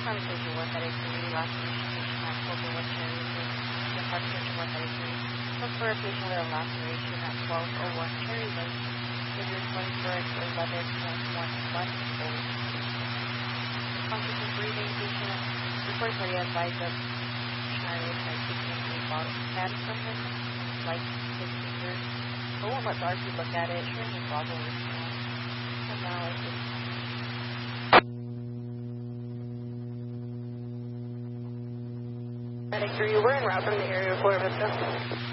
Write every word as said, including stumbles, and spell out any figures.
Conversation one thirty-three, last patient at twelve oh one Cherry Lane. The conversation one thirty-three. Look for a patient with a laceration at twelve oh one Cherry Lane. Figure twenty-first, eleven point one month old. Conversation three, name patient. Report for the advice of child by taking a bottle of sand from him, like his fingers. I won't let Darcy look at it, showing his bottle with sand. And now I think Medic three, we're en route from the area of Florida Vista.